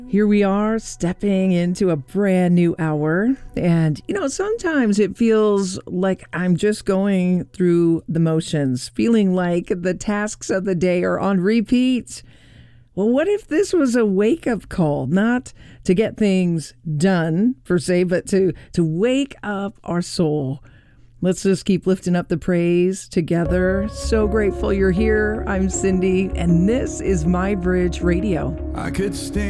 Here we are stepping into a brand new hour. And, sometimes it feels like I'm just going through the motions, feeling like the tasks of the day are on repeat. Well, what if this was a wake-up call, not to get things done, per se, but to wake up our soul? Let's just keep lifting up the praise together. So grateful you're here. I'm Cindy, and this is My Bridge Radio. I could stand